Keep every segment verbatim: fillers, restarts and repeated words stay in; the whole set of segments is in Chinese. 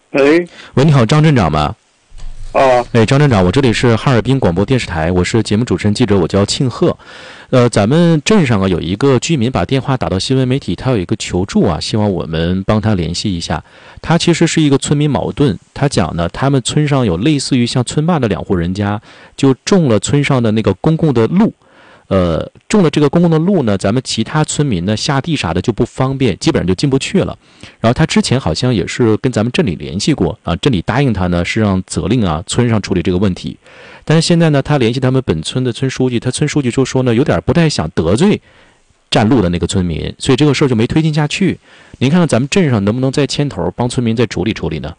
喂， 喂，你好，张镇长吗？ 啊， 哎，张镇长，我这里是哈尔滨广播电视台，我是节目主持人记者，我叫庆贺。呃，咱们镇上啊有一个居民把电话打到新闻媒体，他有一个求助啊，希望我们帮他联系一下。他其实是一个村民矛盾，他讲呢，他们村上有类似于像村坝的两户人家，就种了村上的那个公共的路。呃，种了这个公共的路呢，咱们其他村民呢下地啥的就不方便，基本上就进不去了。然后他之前好像也是跟咱们镇里联系过啊，镇里答应他呢是让责令啊村上处理这个问题。但是现在呢，他联系他们本村的村书记，他村书记就说呢，有点不太想得罪占路的那个村民，所以这个事儿就没推进下去。您看看咱们镇上能不能再牵头帮村民再处理处理呢？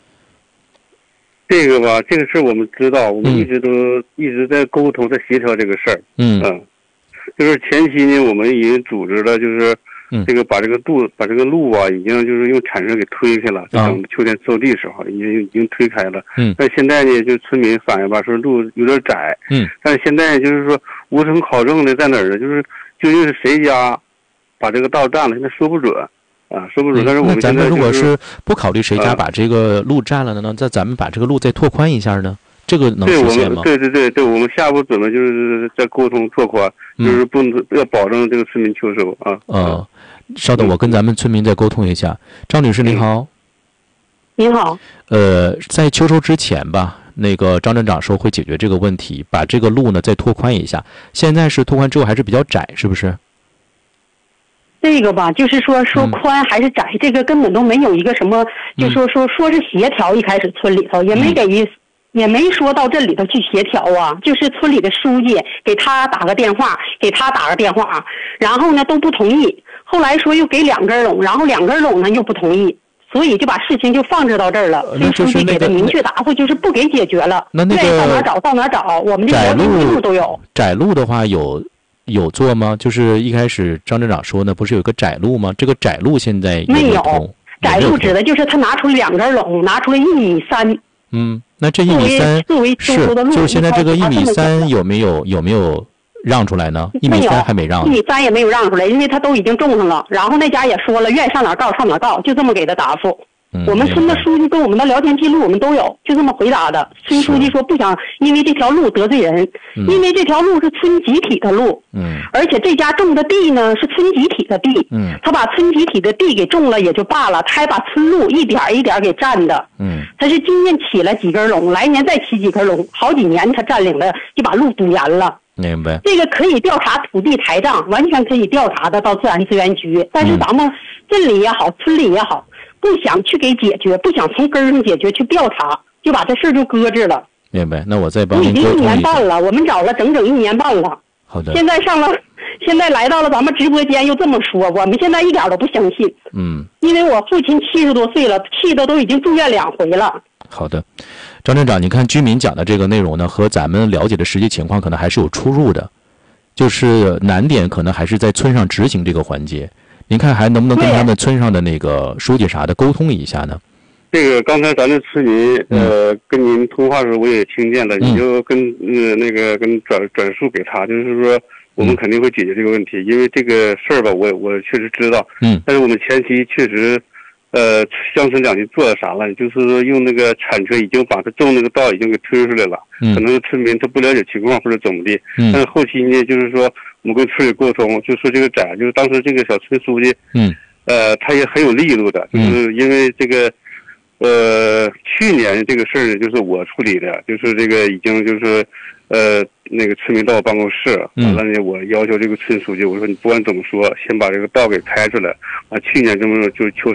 这个吧，这个事儿我们知道，我们一直都、嗯、一直在沟通，在协调这个事儿。 嗯嗯，就是前期呢，我们已经组织了，就是这个把这个路、嗯、把这个路啊，已经就是用铲车给推开了。就等秋天收地时候，已经已经推开了。 嗯。 但现在呢，就村民反映吧，说路有点窄。 嗯。 但是现在就是说无从考证的在哪儿呢？就是究竟是谁家把这个道占了，现在说不准。啊，说不准，但是我们、 嗯、那咱们如果是不考虑谁家把这个路占了的呢？那、啊、咱们把这个路再拓宽一下呢？这个能实现吗？ 对对对对，我们下一步准备就是在沟通拓宽， 嗯、 就是不能要保证这个村民求收啊。 呃，稍等，我跟咱们村民再沟通一下。张女士您好。 您好。 呃，在秋收之前吧，那个张镇长说会解决这个问题，把这个路呢再拓宽一下。现在是拓宽之后还是比较窄，是不是？ 这个吧，就是说说宽还是窄，嗯、这个根本都没有一个什么，就说说说是协调。一开始村里头也没给、嗯，也没说到镇里头去协调啊。就是村里的书记给他打个电话，给他打个电话，然后呢都不同意。后来说又给两根垄，然后两根垄呢又不同意，所以就把事情就放置到这儿了。村书记给的明确答复就是不给解决了。 那那个愿意到哪找到哪找，我们这条路都有。 窄路的话有。有做吗？就是一开始张镇长说呢，不是有个窄路吗？这个窄路现在有没有。窄路指的就是他拿出两根垄，拿出来一米三。 嗯，那这一米三作为是就是现在这个一米三有没有有没有让出来呢？一米三还没让。 一米三也没有让出来，因为他都已经种上了。然后那家也说了，愿意上哪告上哪告，就这么给他答复。 嗯、 我们村的书记跟我们的聊天记录我们都有，就这么回答的。村书记说不想因为这条路得罪人， 嗯、 因为这条路是村集体的路， 嗯， 而且这家种的地呢是村集体的地， 嗯， 他把村集体的地给种了也就罢了，他还把村路一点一点给占的， 嗯， 他是今年起了几根垄，来年再起几根垄，好几年他占领了就把路堵严了。 明白。 这个可以调查土地台账，完全可以调查的到自然资源局，但是咱们镇里也好，村里也好。不想去给解决，不想从根上解决去调查，就把这事儿就搁置了。 明白，那我再帮您沟通一下。 已经一年半了，我们找了整整一年半了。 好的。 现在上了，现在来到了咱们直播间又这么说，我们现在一点都不相信。 嗯。 因为我父亲七十多岁了，气的都已经住院两回了。 好的，张镇长，你看居民讲的这个内容呢，和咱们了解的实际情况可能还是有出入的，就是难点可能还是在村上执行这个环节。您看还能不能跟他们村上的那个书记啥的沟通一下呢？ 这个刚才咱的村民呃、嗯、跟您通话的时候我也听见了，你就跟呃那个跟转转述给他，就是说我们肯定会解决这个问题，嗯、因为这个事儿吧，我我确实知道， 嗯， 但是我们前期确实呃乡村两局做了啥了，就是说用那个铲车已经把他种那个道已经给推出来了， 嗯， 可能村民他不了解情况或者怎么的， 嗯， 但是后期呢就是说。我们跟村里沟通，就说这个窄，就是当时这个小村书记， 嗯， 呃，他也很有力度的，就是因为这个，呃，去年这个事儿就是我处理的，就是这个已经就是，呃，那个村民到我办公室，完了呢，我要求这个村书记，我说你不管怎么说，先把这个道给开出来，啊，去年这么就是秋。